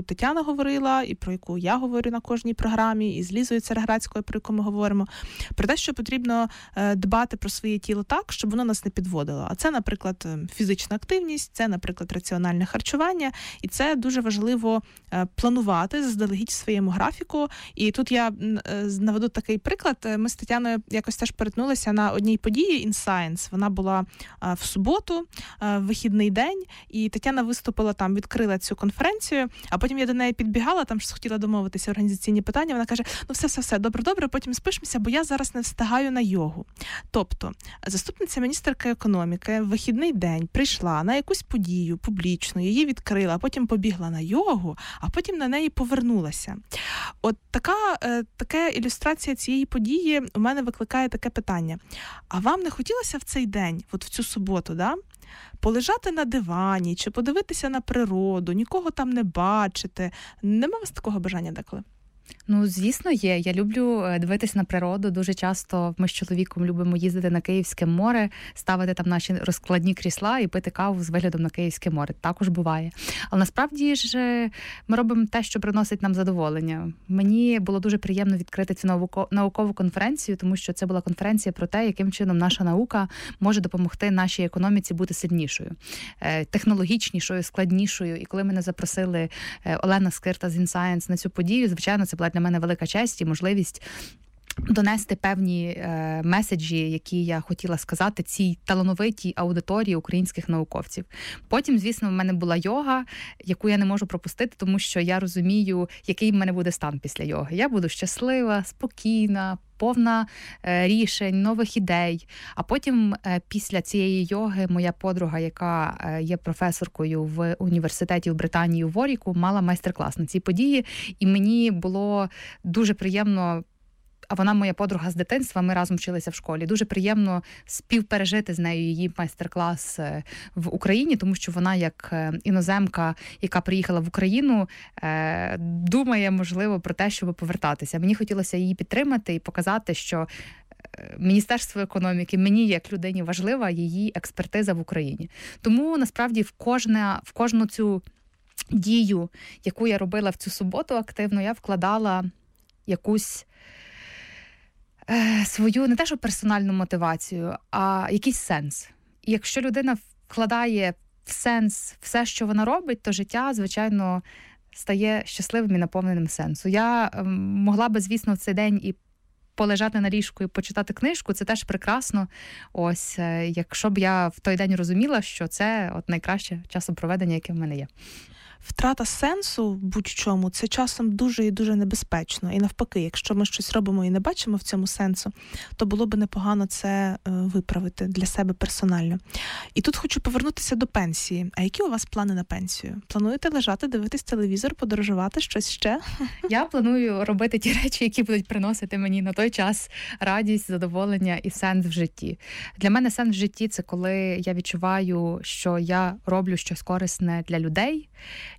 Тетяна говорила, і про яку я говорю на кожній програмі, і з Лізою Цереградською, про яку ми говоримо, про те, що потрібно дбати про своє тіло так, щоб воно нас не підводило. А це, наприклад, фізична активність, це, наприклад, раціональне харчування, і це дуже важливо планувати заздалегідь в своєму графіку. І тут я наведу такий приклад. Ми з Тетяною якось теж перетнулися на одній події In Science. Вона була в суботу, вихідний день, і Тетяна виступила там, відкрила цю конференцію, а потім я до неї підбігала, там щось хотіла домовитися, організаційні питання, вона каже, ну все, добре, потім спишемося, бо я зараз не встигаю на йогу. Тобто, заступниця міністерки економіки в вихідний день прийшла на якусь подію публічну, її відкрила, а потім побігла на йогу, а потім на неї повернулася. От така ілюстрація цієї події у мене викликає таке питання. А вам не хотілося в цей день, от в цю суботу, да, полежати на дивані чи подивитися на природу, нікого там не бачити? Нема у вас такого бажання деколи? Ну, звісно, є. Я люблю дивитись на природу. Дуже часто ми з чоловіком любимо їздити на Київське море, ставити там наші розкладні крісла і пити каву з виглядом на Київське море. Також буває. Але насправді ж ми робимо те, що приносить нам задоволення. Мені було дуже приємно відкрити цю наукову конференцію, тому що це була конференція про те, яким чином наша наука може допомогти нашій економіці бути сильнішою, технологічнішою, складнішою. І коли мене запросили Олена Скирта з In Science на цю подію, звичайно, це була для мене велика честь і можливість донести певні меседжі, які я хотіла сказати цій талановитій аудиторії українських науковців. Потім, звісно, в мене була йога, яку я не можу пропустити, тому що я розумію, який в мене буде стан після йоги. Я буду щаслива, спокійна, повна рішень, нових ідей. А потім після цієї йоги моя подруга, яка є професоркою в університеті в Британії у Воріку, мала майстер-клас на цій події. І мені було дуже приємно, а вона моя подруга з дитинства, ми разом вчилися в школі. Дуже приємно співпережити з нею її майстер-клас в Україні, тому що вона, як іноземка, яка приїхала в Україну, думає, можливо, про те, щоб повертатися. Мені хотілося її підтримати і показати, що Міністерство економіки, мені як людині важлива її експертиза в Україні. Тому, насправді, в кожну цю дію, яку я робила в цю суботу активно, я вкладала якусь свою не те, що персональну мотивацію, а якийсь сенс. І якщо людина вкладає в сенс все, що вона робить, то життя, звичайно, стає щасливим і наповненим сенсу. Я могла би, звісно, в цей день і полежати на ліжку і почитати книжку, це теж прекрасно. Ось, якщо б я в той день розуміла, що це от найкраще часопроведення, яке в мене є. Втрата сенсу в будь-чому – це часом дуже і дуже небезпечно. І навпаки, якщо ми щось робимо і не бачимо в цьому сенсу, то було б непогано це виправити для себе персонально. І тут хочу повернутися до пенсії. А які у вас плани на пенсію? Плануєте лежати, дивитись телевізор, подорожувати, щось ще? Я планую робити ті речі, які будуть приносити мені на той час радість, задоволення і сенс в житті. Для мене сенс в житті – це коли я відчуваю, що я роблю щось корисне для людей,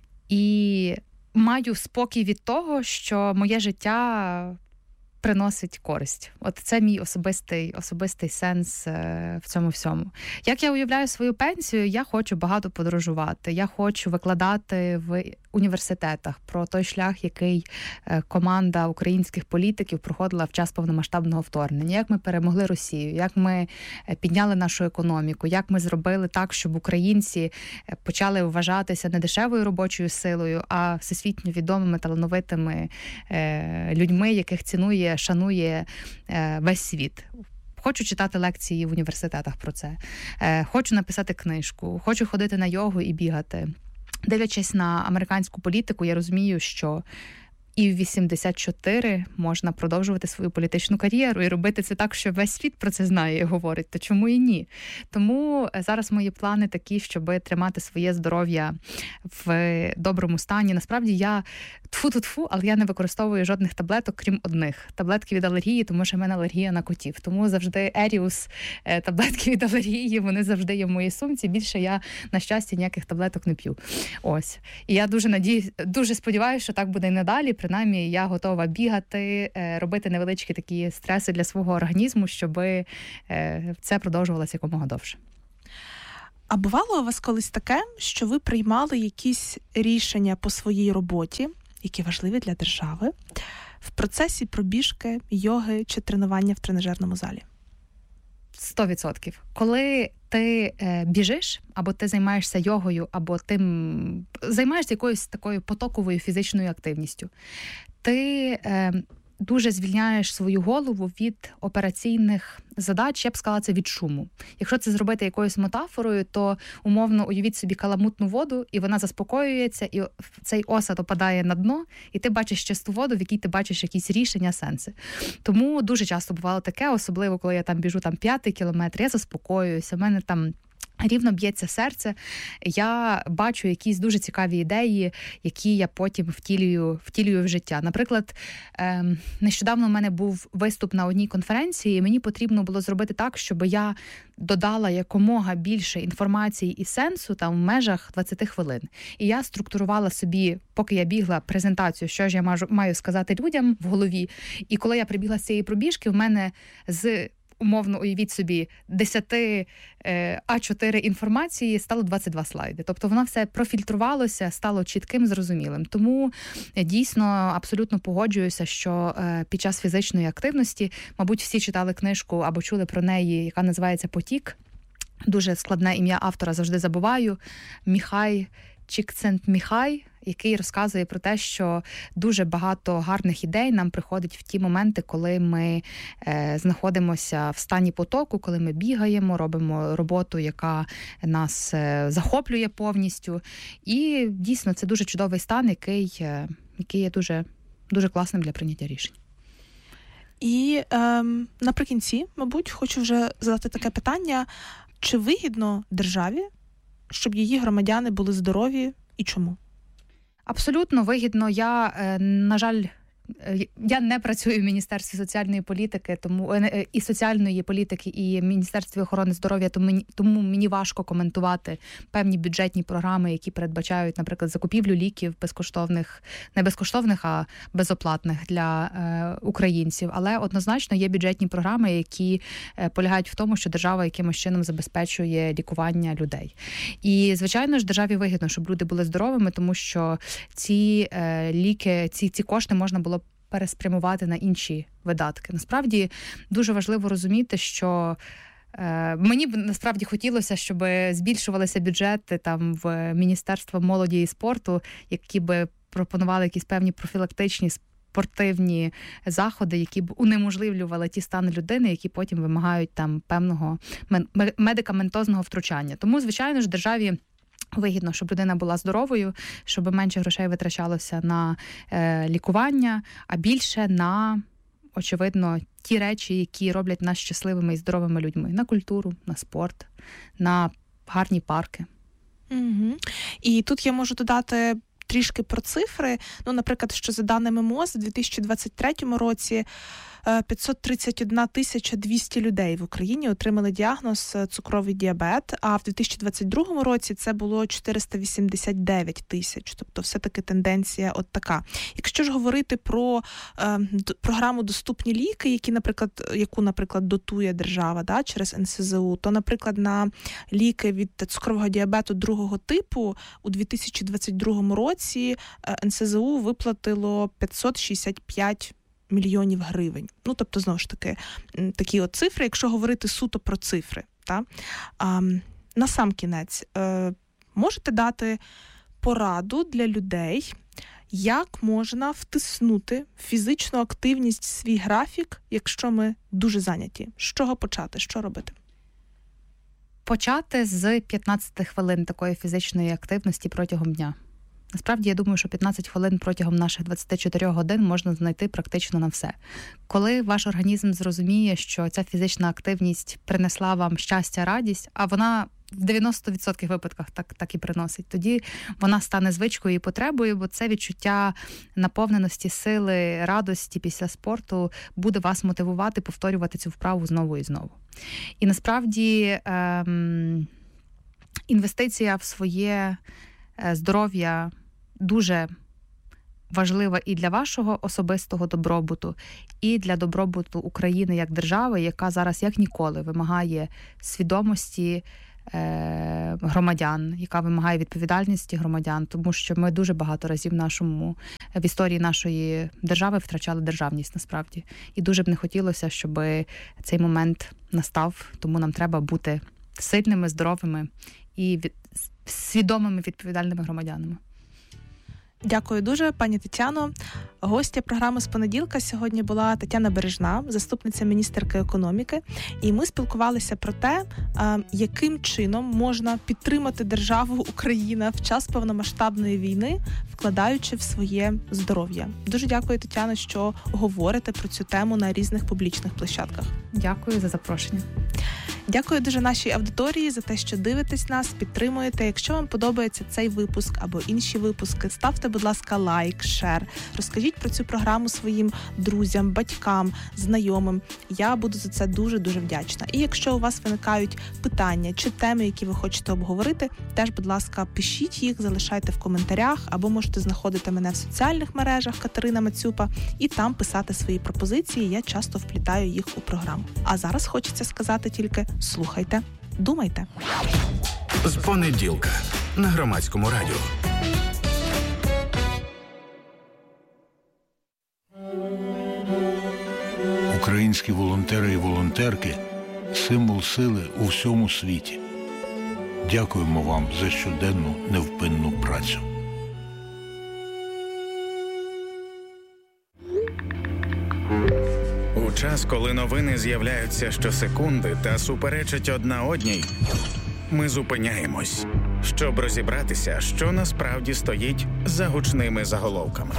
і маю спокій від того, що моє життя приносить користь. От це мій особистий сенс в цьому всьому. Як я уявляю свою пенсію, я хочу багато подорожувати, я хочу викладати в університетах про той шлях, який команда українських політиків проходила в час повномасштабного вторгнення, як ми перемогли Росію, як ми підняли нашу економіку, як ми зробили так, щоб українці почали вважатися не дешевою робочою силою, а всесвітньо відомими, талановитими людьми, яких цінує, шанує весь світ. Хочу читати лекції в університетах про це. Хочу написати книжку, хочу ходити на йогу і бігати. Дивлячись на американську політику, я розумію, що і в 84 можна продовжувати свою політичну кар'єру і робити це так, що весь світ про це знає і говорить. То чому і ні? Тому зараз мої плани такі, щоб тримати своє здоров'я в доброму стані. Насправді я тфу-тфу, але я не використовую жодних таблеток, крім одних. Таблетки від алергії, тому що в мене алергія на котів. Тому завжди Еріус, таблетки від алергії, вони завжди є в моїй сумці. Більше я, на щастя, ніяких таблеток не п'ю. Ось. І я дуже сподіваюся, що так буде і надалі. Принаймні, я готова бігати, робити невеличкі такі стреси для свого організму, щоб це продовжувалося якомога довше. А бувало у вас колись таке, що ви приймали якісь рішення по своїй роботі, які важливі для держави, в процесі пробіжки, йоги чи тренування в тренажерному залі? 100%. Коли ти біжиш, або ти займаєшся йогою, або ти займаєшся якоюсь такою потоковою фізичною активністю, ти дуже звільняєш свою голову від операційних задач, я б сказала, це від шуму. Якщо це зробити якоюсь метафорою, то умовно уявіть собі каламутну воду, і вона заспокоюється, і цей осад опадає на дно, і ти бачиш чисту воду, в якій ти бачиш якісь рішення, сенси. Тому дуже часто бувало таке, особливо, коли я там біжу 5-й кілометр, я заспокоююся, в мене там рівно б'ється серце, я бачу якісь дуже цікаві ідеї, які я потім втілюю в життя. Наприклад, нещодавно в мене був виступ на одній конференції, і мені потрібно було зробити так, щоб я додала якомога більше інформації і сенсу там в межах 20 хвилин. І я структурувала собі, поки я бігла, презентацію, що ж я маю сказати людям в голові. І коли я прибігла з цієї пробіжки, в мене умовно, уявіть собі, 10 А4 інформації стало 22 слайди. Тобто воно все профільтрувалося, стало чітким, зрозумілим. Тому дійсно абсолютно погоджуюся, що під час фізичної активності, мабуть, всі читали книжку або чули про неї, яка називається «Потік». Дуже складне ім'я автора завжди забуваю. Міхай Чікцентміхай, який розказує про те, що дуже багато гарних ідей нам приходить в ті моменти, коли ми знаходимося в стані потоку, коли ми бігаємо, робимо роботу, яка нас захоплює повністю. І дійсно це дуже чудовий стан, який є дуже, дуже класним для прийняття рішень. І наприкінці, мабуть, хочу вже задати таке питання. Чи вигідно державі, щоб її громадяни були здорові і чому? Абсолютно вигідно. Я, на жаль, я не працюю в Міністерстві соціальної політики, і соціальної політики, і Міністерстві охорони здоров'я, тому мені важко коментувати певні бюджетні програми, які передбачають, наприклад, закупівлю ліків безкоштовних, не безкоштовних, а безоплатних для українців. Але однозначно є бюджетні програми, які полягають в тому, що держава якимось чином забезпечує лікування людей. І, звичайно ж, державі вигідно, щоб люди були здоровими, тому що ці ліки, ці кошти можна було переспрямувати на інші видатки. Насправді, дуже важливо розуміти, що мені б насправді хотілося, щоб збільшувалися бюджети там в Міністерство молоді і спорту, які би пропонували якісь певні профілактичні спортивні заходи, які б унеможливлювали ті стани людини, які потім вимагають там певного медикаментозного втручання. Тому, звичайно ж, державі вигідно, щоб людина була здоровою, щоб менше грошей витрачалося на лікування, а більше на, очевидно, ті речі, які роблять нас щасливими і здоровими людьми. На культуру, на спорт, на гарні парки. Угу. І тут я можу додати трішки про цифри. Ну, наприклад, що за даними МОЗ, у 2023 році 531 200 людей в Україні отримали діагноз цукровий діабет, а в 2022 році це було 489 тисяч. Тобто все-таки тенденція от така. Якщо ж говорити про програму «Доступні ліки», яку, наприклад, дотує держава через НСЗУ, то, наприклад, на ліки від цукрового діабету другого типу у 2022 році НСЗУ виплатило 565 мільйонів гривень. Ну, тобто, знову ж таки, такі от цифри, якщо говорити суто про цифри. На сам кінець, можете дати пораду для людей, як можна втиснути фізичну активність в свій графік, якщо ми дуже зайняті? З чого почати? Що робити? Почати з 15 хвилин такої фізичної активності протягом дня. Насправді, я думаю, що 15 хвилин протягом наших 24 годин можна знайти практично на все. Коли ваш організм зрозуміє, що ця фізична активність принесла вам щастя, радість, а вона в 90% випадках так і приносить, тоді вона стане звичкою і потребою, бо це відчуття наповненості, сили, радості після спорту буде вас мотивувати повторювати цю вправу знову і знову. І насправді інвестиція в своє здоров'я дуже важлива і для вашого особистого добробуту, і для добробуту України як держави, яка зараз як ніколи вимагає свідомості, громадян, яка вимагає відповідальності громадян, тому що ми дуже багато разів в історії нашої держави втрачали державність насправді. І дуже б не хотілося, щоб цей момент настав, тому нам треба бути сильними, здоровими і свідомими відповідальними громадянами. Дякую дуже, пані Тетяно. Гостя програми «З понеділка» сьогодні була Тетяна Бережна, заступниця міністерки економіки. І ми спілкувалися про те, яким чином можна підтримати державу Україна в час повномасштабної війни, вкладаючи в своє здоров'я. Дуже дякую, Тетяно, що говорите про цю тему на різних публічних площадках. Дякую за запрошення. Дякую дуже нашій аудиторії за те, що дивитесь нас, підтримуєте. Якщо вам подобається цей випуск або інші випуски, ставте, будь ласка, лайк, шер. Розкажіть про цю програму своїм друзям, батькам, знайомим. Я буду за це дуже-дуже вдячна. І якщо у вас виникають питання чи теми, які ви хочете обговорити, теж, будь ласка, пишіть їх, залишайте в коментарях, або можете знаходити мене в соціальних мережах Катерина Мацюпа і там писати свої пропозиції. Я часто вплітаю їх у програму. А зараз хочеться сказати тільки слухайте, думайте. З понеділка на Громадському радіо. Українські волонтери і волонтерки – символ сили у всьому світі. Дякуємо вам за щоденну невпинну працю. У час, коли новини з'являються щосекунди та суперечать одна одній, ми зупиняємось, щоб розібратися, що насправді стоїть за гучними заголовками.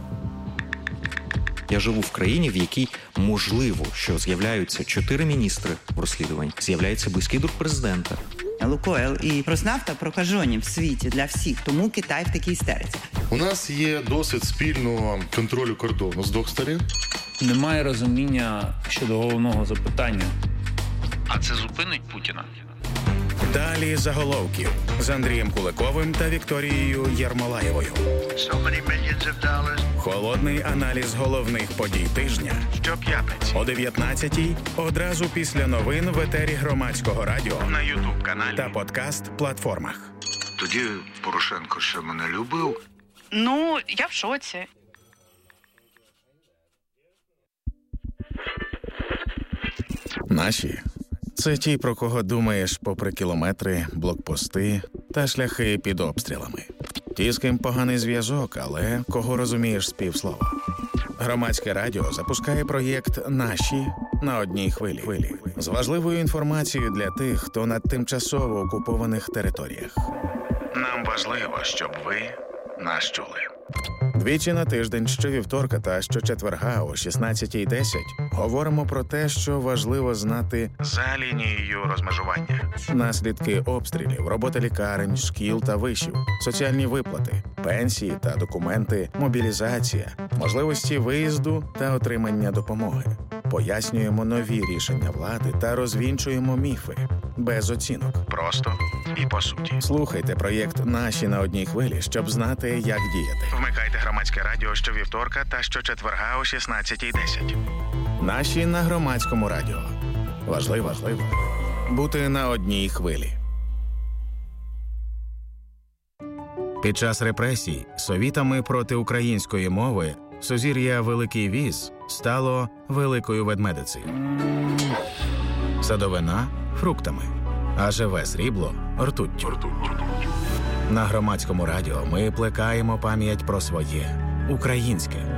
Я живу в країні, в якій можливо, що з'являються 4 міністри в розслідуванні, з'являється близький друг президента. Лукойл і Роснафта прокажені в світі для всіх, тому Китай в такій істериці. У нас є досвід спільного контролю кордону з двох сторін. Немає розуміння щодо головного запитання. А це зупинить Путіна? Далі заголовків з Андрієм Куликовим та Вікторією Єрмолаєвою. Холодний аналіз головних подій тижня. Щоп'ятниці О 19-й, одразу після новин в етері Громадського радіо, на YouTube-каналі та подкаст-платформах. Тоді Порошенко ще мене любив. Ну, я в шоці. Наші – це ті, про кого думаєш попри кілометри, блокпости та шляхи під обстрілами. Ті, з ким поганий зв'язок, але кого розумієш з півслова. Громадське радіо запускає проєкт «Наші» на одній хвилі. З важливою інформацією для тих, хто на тимчасово окупованих територіях. Нам важливо, щоб ви нас чули. Двічі на тиждень, щовівторка та щочетверга о 16:10 говоримо про те, що важливо знати за лінією розмежування. Наслідки обстрілів, робота лікарень, шкіл та вишів, соціальні виплати, пенсії та документи, мобілізація, можливості виїзду та отримання допомоги. Пояснюємо нові рішення влади та розвінчуємо міфи. Без оцінок. Просто і по суті. Слухайте проєкт «Наші» на одній хвилі, щоб знати, як діяти. Вмикайте Громадське радіо щовівторка та щочетверга о 16:10. «Наші» на Громадському радіо. Важливо бути на одній хвилі. Під час репресій совітами проти української мови сузір'я Великий Віз стало Великою Ведмедицею. Садовина – фруктами, а живе срібло – ртуттю. На Громадському радіо ми плекаємо пам'ять про своє – українське.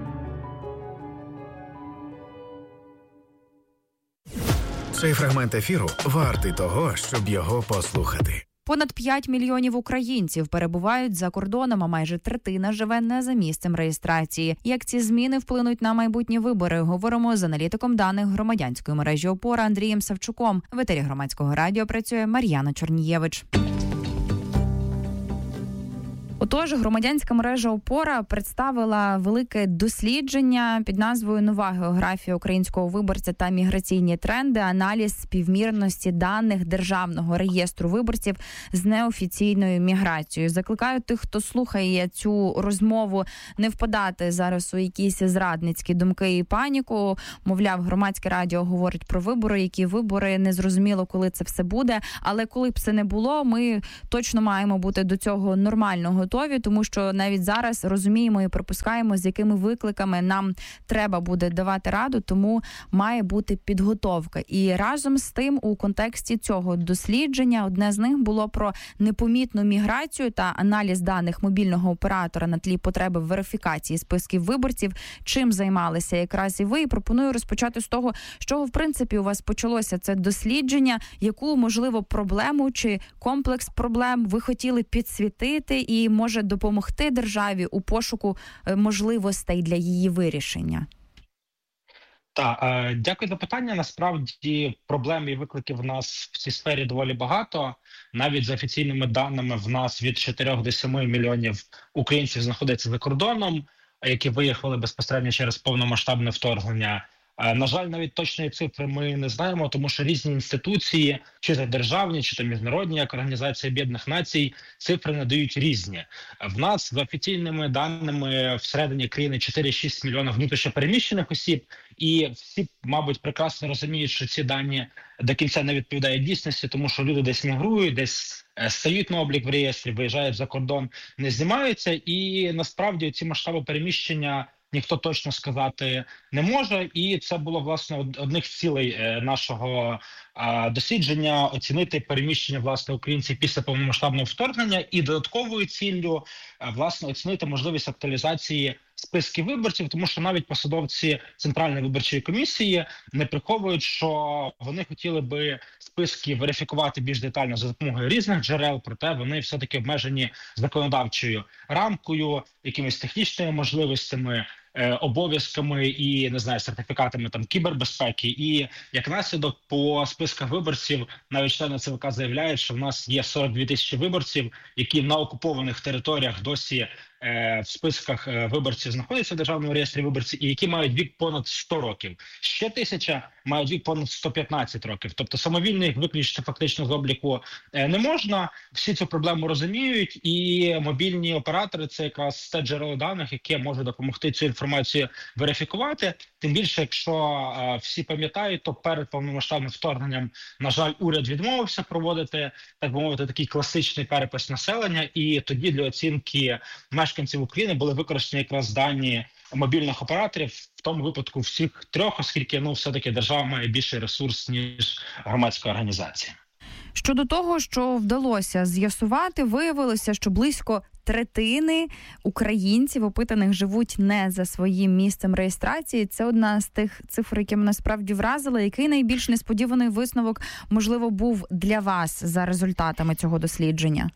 Цей фрагмент ефіру вартий того, щоб його послухати. Понад 5 мільйонів українців перебувають за кордоном, а майже третина живе не за місцем реєстрації. Як ці зміни вплинуть на майбутні вибори, говоримо з аналітиком даних громадянської мережі «Опора» Андрієм Савчуком. В етері Громадського радіо працює Мар'яна Чорнієвич. Отож, громадянська мережа «Опора» представила велике дослідження під назвою «Нова географія українського виборця та міграційні тренди. Аналіз співмірності даних Державного реєстру виборців з неофіційною міграцією». Закликаю тих, хто слухає цю розмову, не впадати зараз у якісь зрадницькі думки і паніку. Мовляв, громадське радіо говорить про вибори, які вибори, незрозуміло, коли це все буде. Але коли б це не було, ми точно маємо бути до цього нормально готові, тому що навіть зараз розуміємо і припускаємо, з якими викликами нам треба буде давати раду, тому має бути підготовка. І разом з тим, у контексті цього дослідження, одне з них було про непомітну міграцію та аналіз даних мобільного оператора на тлі потреби верифікації списків виборців. Чим займалися якраз і ви. І пропоную розпочати з того, з чого, в принципі, у вас почалося це дослідження, яку, можливо, проблему чи комплекс проблем ви хотіли підсвітити і може допомогти державі у пошуку можливостей для її вирішення? Так, дякую за питання. Насправді проблем і викликів в нас в цій сфері доволі багато. Навіть за офіційними даними в нас від 4 до 7 мільйонів українців знаходяться за кордоном, які виїхали безпосередньо через повномасштабне вторгнення. На жаль, навіть точної цифри ми не знаємо, тому що різні інституції, чи то державні, чи то міжнародні, як Організація Об'єднаних Націй, цифри надають різні. В нас за офіційними даними всередині країни 4-6 мільйонів внутрішньопереміщених осіб, і всі, мабуть, прекрасно розуміють, що ці дані до кінця не відповідають дійсності, тому що люди десь мігрують, десь стають на облік в реєстрі, виїжджають за кордон, не знімаються, і насправді ці масштаби переміщення ніхто точно сказати не може, і це було, власне, одних з цілей нашого дослідження – оцінити переміщення, власне, українців після повномасштабного вторгнення, і додатковою ціллю, власне, оцінити можливість актуалізації списків виборців, тому що навіть посадовці Центральної виборчої комісії не приховують, що вони хотіли би списки верифікувати більш детально за допомогою різних джерел, проте вони все-таки обмежені законодавчою рамкою, якимись технічними можливостями, обов'язками і, не знаю, сертифікатами там кібербезпеки. І як наслідок по списках виборців навіть члени ЦВК заявляють, що в нас є 42 тисячі виборців, які на окупованих територіях досі в списках виборців знаходяться в Державному реєстрі виборців, і які мають вік понад 100 років. Ще 1000 мають вік понад 115 років. Тобто самовільно їх виключити фактично з обліку не можна. Всі цю проблему розуміють, і мобільні оператори – це якраз те джерело даних, яке може допомогти цю інформацію верифікувати. Тим більше, якщо всі пам'ятають, то перед повномасштабним вторгненням, на жаль, уряд відмовився проводити, так би мовити, такий класичний перепис населення, і тоді для оцінки мешканців України були використані якраз дані мобільних операторів, в тому випадку всіх трьох, оскільки, все-таки держава має більший ресурс, ніж громадська організація. Щодо того, що вдалося з'ясувати, виявилося, що близько третини українців, опитаних, живуть не за своїм місцем реєстрації. Це одна з тих цифр, які мене справді вразили. Який найбільш несподіваний висновок, можливо, був для вас за результатами цього дослідження?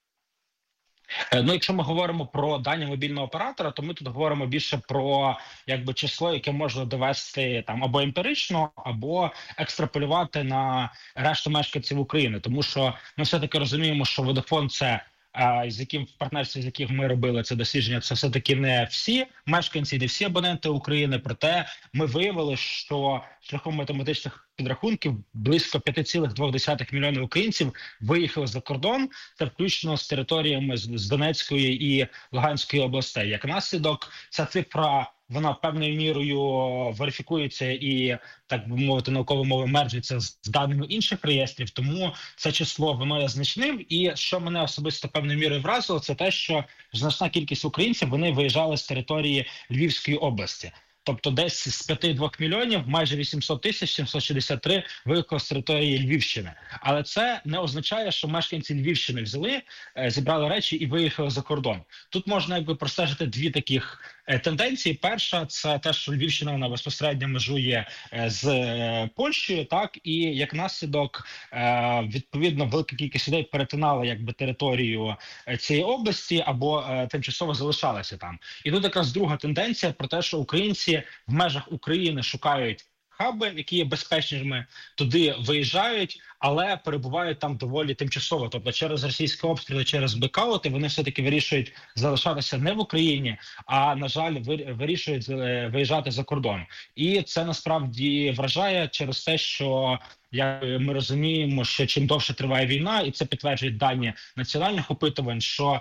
Якщо ми говоримо про дані мобільного оператора, то ми тут говоримо більше про число, яке можна довести там або емпірично, або екстраполювати на решту мешканців України. Тому що ми все-таки розуміємо, що Vodafone – це в партнерстві, з яким ми робили це дослідження, це все-таки не всі мешканці, не всі абоненти України. Проте ми виявили, що шляхом математичних підрахунків близько 5,2 мільйонів українців виїхали за кордон, це включно з територіями з Донецької і Луганської областей. Як наслідок, ця цифра, вона певною мірою верифікується і, так би мовити, науковою мовою мерджиться з даними інших реєстрів, тому це число, воно є значним. І що мене особисто певною мірою вразило, це те, що значна кількість українців, вони виїжджали з території Львівської області. Тобто десь з 5,2 мільйонів, майже 800 тисяч, 763 виїхали з території Львівщини. Але це не означає, що мешканці Львівщини взяли, зібрали речі і виїхали за кордон. Тут можна простежити дві таких тенденції. Перша – це те, що Львівщина, вона безпосередньо межує з Польщею, так, і як наслідок, відповідно, велика кількість людей перетинала територію цієї області або тимчасово залишалася там. І тут якраз друга тенденція про те, що українці в межах України шукають хаби, які є безпечними, туди виїжджають, але перебувають там доволі тимчасово. Тобто через російські обстріли, через блекаути вони все-таки вирішують залишатися не в Україні, а, на жаль, вирішують виїжджати за кордон. І це насправді вражає через те, що ми розуміємо, що чим довше триває війна, і це підтверджують дані національних опитувань, що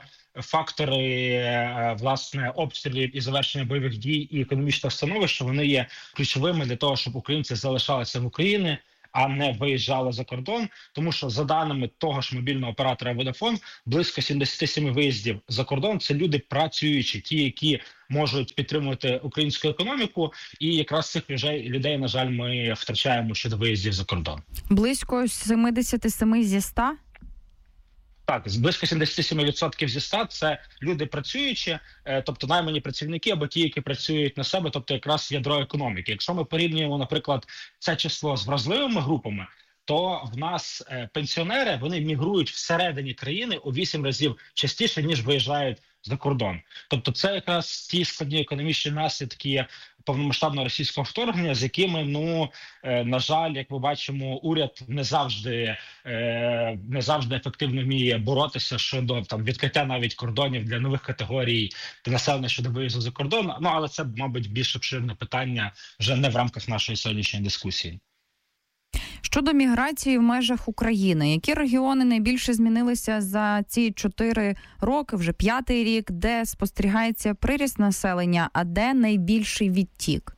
фактори, власне, обстрілів і завершення бойових дій і економічного становища, вони є ключовими для того, щоб українці залишалися в Україні, а не виїжджали за кордон. Тому що, за даними того ж мобільного оператора Vodafone, близько 77 виїздів за кордон – це люди працюючі, ті, які можуть підтримувати українську економіку, і якраз цих людей, на жаль, ми втрачаємо щодо виїздів за кордон. Близько 77 зі 100? Так, близько 77% зі 100 – це люди працюючі, тобто наймані працівники або ті, які працюють на себе, тобто якраз ядро економіки. Якщо ми порівнюємо, наприклад, це число з вразливими групами, то в нас пенсіонери, вони мігрують всередині країни у 8 разів частіше, ніж виїжджають за кордон. Тобто це якраз ті складні економічні наслідки повномасштабного російського вторгнення, з якими, на жаль, як ми бачимо, уряд не завжди ефективно вміє боротися щодо відкриття навіть кордонів для нових категорій населення щодо виїзду за кордон. Але це, мабуть, більш обширне питання вже не в рамках нашої сьогоднішньої дискусії. Щодо міграції в межах України, які регіони найбільше змінилися за ці 4 роки, вже 5-й рік, де спостерігається приріст населення, а де найбільший відтік?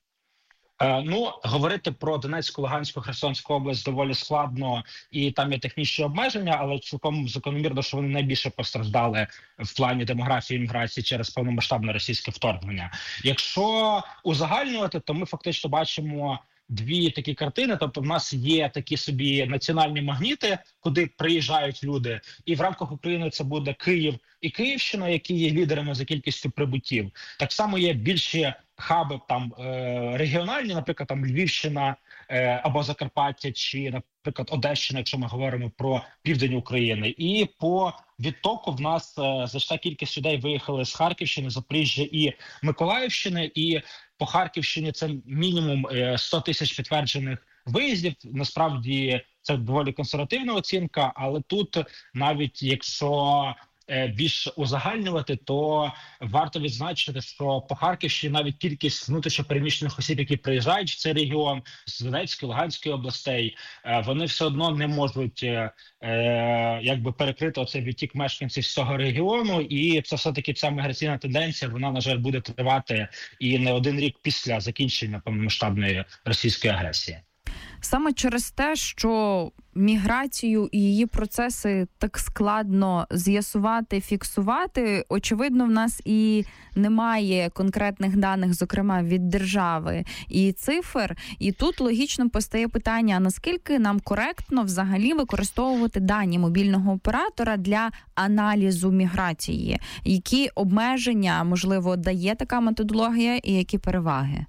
Говорити про Донецьку, Луганську, Херсонську область доволі складно, і там є технічні обмеження, але цілком закономірно, що вони найбільше постраждали в плані демографії і міграції через повномасштабне російське вторгнення. Якщо узагальнювати, то ми фактично бачимо дві такі картини. Тобто в нас є такі собі національні магніти, куди приїжджають люди, і в рамках України це буде Київ і Київщина, які є лідерами за кількістю прибуттів. Так само є більші хаби регіональні, наприклад, Львівщина або Закарпаття, чи, наприклад, Одещина, якщо ми говоримо про південь України. І по відтоку в нас значна кількість людей виїхали з Харківщини, Запоріжжя і Миколаївщини, і по Харківщині це мінімум 100 тисяч підтверджених виїздів. Насправді це доволі консервативна оцінка, але тут навіть якщо більш узагальнювати, то варто відзначити, що по Харківщині навіть кількість внутрішньопереміщених осіб, які приїжджають в цей регіон з Донецької, Луганської областей, вони все одно не можуть перекрити оцей відтік мешканців з цього регіону, і це все-таки ця міграційна тенденція, вона, на жаль, буде тривати і не один рік після закінчення повномасштабної російської агресії. Саме через те, що міграцію і її процеси так складно з'ясувати, фіксувати, очевидно, в нас і немає конкретних даних, зокрема від держави і цифр. І тут логічно постає питання, а наскільки нам коректно взагалі використовувати дані мобільного оператора для аналізу міграції? Які обмеження, можливо, дає така методологія і які переваги?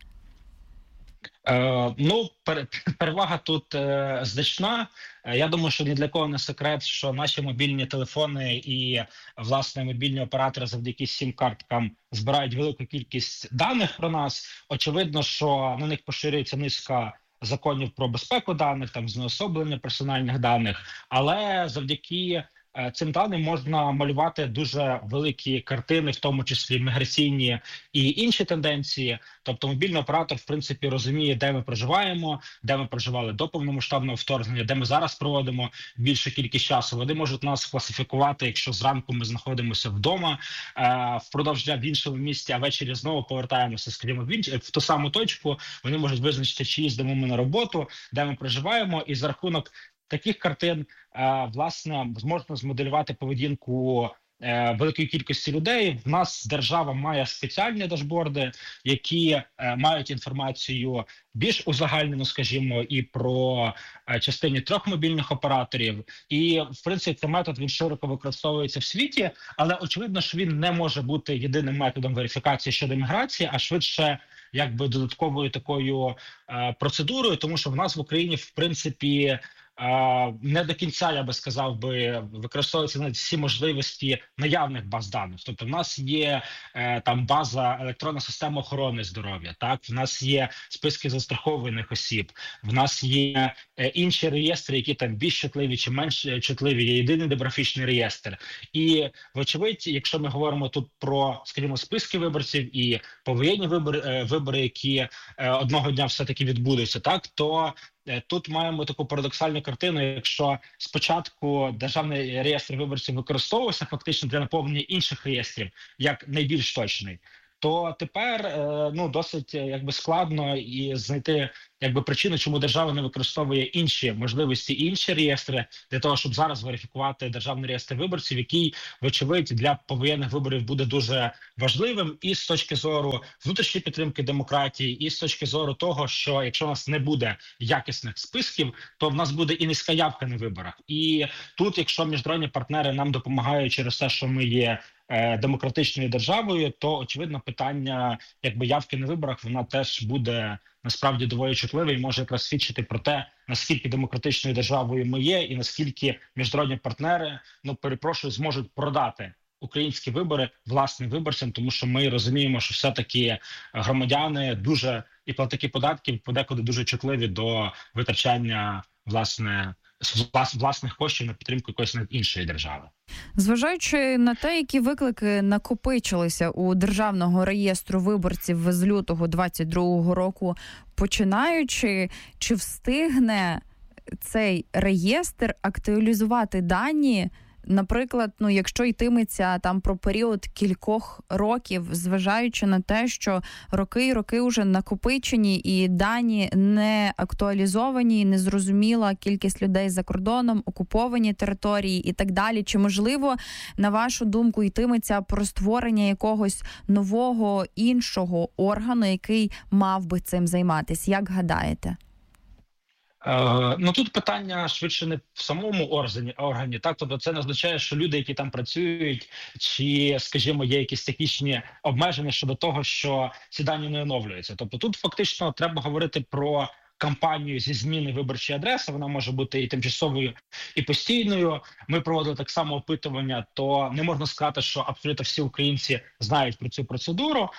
Перевага тут значна. Я думаю, що ні для кого не секрет, що наші мобільні телефони і, власне, мобільні оператори завдяки сім-карткам збирають велику кількість даних про нас. Очевидно, що на них поширюється низка законів про безпеку даних, знеособлення персональних даних, але завдяки цим даним можна малювати дуже великі картини, в тому числі міграційні і інші тенденції. Тобто мобільний оператор, в принципі, розуміє, де ми проживаємо, де ми проживали до повномасштабного вторгнення, де ми зараз проводимо більшу кількість часу. Вони можуть нас класифікувати, якщо зранку ми знаходимося вдома, впродовж дня в іншому місті, а ввечері знову повертаємося, скажімо, в ту саму точку. Вони можуть визначити, чи їздимо ми на роботу, де ми проживаємо, і за рахунок таких картин, власне, можна змоделювати поведінку великої кількості людей. В нас держава має спеціальні дашборди, які мають інформацію більш узагальнену, скажімо, і про частині 3 мобільних операторів. І, в принципі, цей метод, він широко використовується в світі, але очевидно, що він не може бути єдиним методом верифікації щодо міграції, а швидше додатковою такою процедурою, тому що в нас в Україні, в принципі, не до кінця, я би сказав, використовуються навіть всі можливості наявних баз даних. Тобто в нас є там база електронна система охорони здоров'я, так, в нас є списки застрахованих осіб, в нас є інші реєстри, які там більш чутливі чи менш чутливі, є єдиний демографічний реєстр. І, вочевидь, якщо ми говоримо тут про, скажімо, списки виборців і повоєнні вибори, які одного дня все-таки відбудуться, так, то тут маємо таку парадоксальну картину, якщо спочатку Державний реєстр виборців використовувався фактично для наповнення інших реєстрів, як найбільш точний, то тепер досить складно і знайти причину, чому держава не використовує інші можливості, інші реєстри для того, щоб зараз верифікувати Державний реєстр виборців, який, вочевидь, для повоєнних виборів буде дуже важливим і з точки зору внутрішньої підтримки демократії, і з точки зору того, що якщо у нас не буде якісних списків, то в нас буде і низька явка на виборах. І тут, якщо міжнародні партнери нам допомагають через те, що ми є демократичною державою, то очевидно питання явки на виборах, вона теж буде насправді доволі чутливе і може якраз свідчити про те, наскільки демократичною державою ми є, і наскільки міжнародні партнери, зможуть продати українські вибори власним виборцям, тому що ми розуміємо, що все-таки громадяни дуже і платники податків подекуди дуже чутливі до витрачання власних коштів на підтримку якоїсь іншої держави. Зважаючи на те, які виклики накопичилися у Державного реєстру виборців з лютого 2022 року, починаючи, чи встигне цей реєстр актуалізувати дані, наприклад, якщо йтиметься там про період кількох років, зважаючи на те, що роки вже накопичені і дані не актуалізовані, незрозуміла кількість людей за кордоном, окуповані території і так далі. Чи можливо, на вашу думку, йтиметься про створення якогось нового іншого органу, який мав би цим займатися? Як гадаєте? Тут питання швидше не в самому органі, так, тобто це не означає, що люди, які там працюють, чи, скажімо, є якісь технічні обмеження щодо того, що ці дані не оновлюються. Тобто тут фактично треба говорити про кампанію зі зміни виборчої адреси, вона може бути і тимчасовою, і постійною. Ми проводили так само опитування, то не можна сказати, що абсолютно всі українці знають про цю процедуру,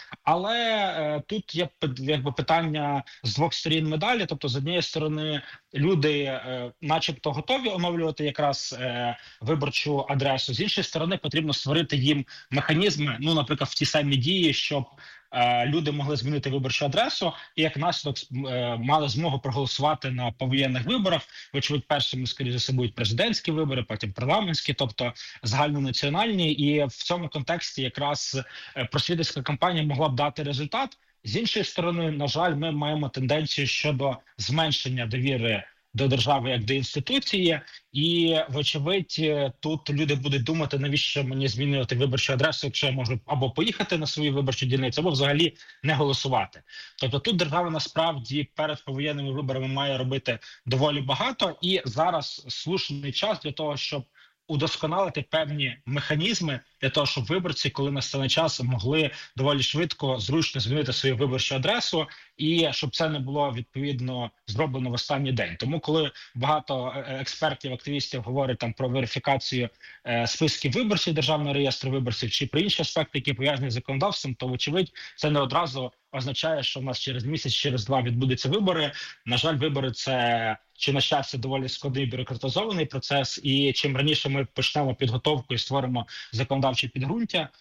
але тут є питання з двох сторін медалі, тобто з однієї сторони люди начебто готові оновлювати якраз виборчу адресу, з іншої сторони потрібно створити їм механізми, наприклад, в ті самі дії, щоб люди могли змінити виборчу адресу і як наслідок мали змогу проголосувати на повоєнних виборах. Вочевидь, першими, скоріше за все, будуть президентські вибори, потім парламентські, тобто загальнонаціональні. І в цьому контексті якраз просвітницька кампанія могла б дати результат. З іншої сторони, на жаль, ми маємо тенденцію щодо зменшення довіри до держави як до інституції, і, вочевидь, тут люди будуть думати, навіщо мені змінювати виборчу адресу, якщо я можу або поїхати на свою виборчу дільницю, або взагалі не голосувати. Тобто тут держава насправді перед повоєнними виборами має робити доволі багато, і зараз слушний час для того, щоб удосконалити певні механізми для того, щоб виборці, коли настане час, могли доволі швидко, зручно змінити свою виборчу адресу, і щоб це не було, відповідно, зроблено в останній день. Тому, коли багато експертів, активістів говорять там про верифікацію списків виборців Державного реєстру виборців чи про інші аспекти, які пов'язані з законодавством, то, вочевидь, це не одразу означає, що в нас через місяць, через два відбудуться вибори. На жаль, вибори – це, чи на щастя, доволі складний бюрократизований процес, і чим раніше ми почнемо підготовку і створимо законодавче підґрунтя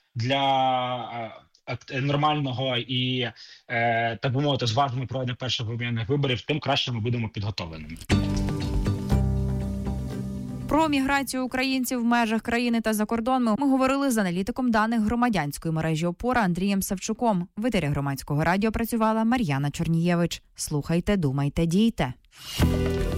для нормального і, так би мовити, зваженого проведення перших повоєнних виборів, тим краще ми будемо підготовленими. Про міграцію українців в межах країни та за кордон ми говорили з аналітиком даних громадянської мережі «Опора» Андрієм Савчуком. В етері Громадського радіо працювала Мар'яна Чорнієвич. Слухайте, думайте, дійте.